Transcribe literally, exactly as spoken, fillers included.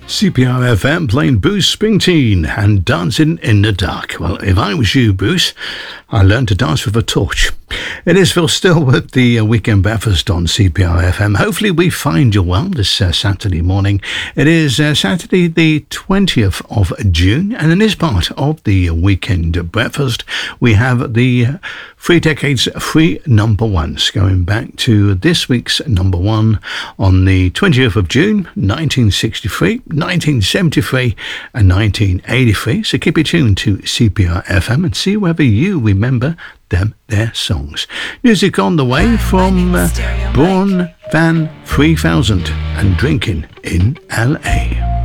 C P R F M playing Bruce Springsteen and Dancing in the Dark. Well, if I was you, Bruce, I learned to dance with a torch. It is Phil Still with the uh, Weekend Breakfast on C P R F M. Hopefully we find you well this uh, Saturday morning. It is uh, Saturday the twentieth of June, and in this part of the Weekend Breakfast, we have the uh, Three Decades Three Number Ones, going back to this week's number one on the twentieth of June, nineteen sixty-three, nineteen seventy-three and nineteen eighty-three. So keep it tuned to C P R F M and see whether you remember them, their songs. Music on the way from uh, Braun Van three thousand and Drinking in L A.